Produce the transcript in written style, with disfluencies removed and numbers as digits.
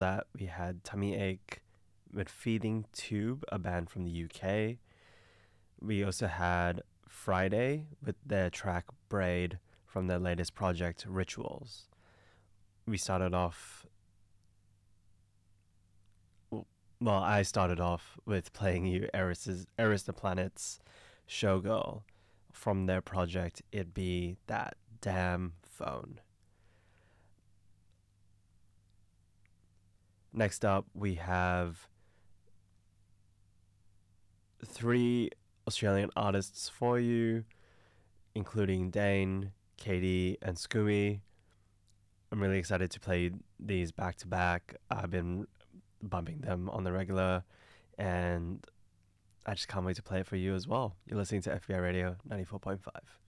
That we had Tummy Ache with Feeding Tube, a band from the UK. We also had Friday with their track Braid from their latest project Rituals. We started off, well, I started off with playing you Eris the Planet's Showgirl from their project It Be That Damn Phone. Next up, we have three Australian artists for you, including Dane, Katie, and Scooby. I'm really excited to play these back to back. I've been bumping them on the regular, and I just can't wait to play it for you as well. You're listening to FBI Radio 94.5.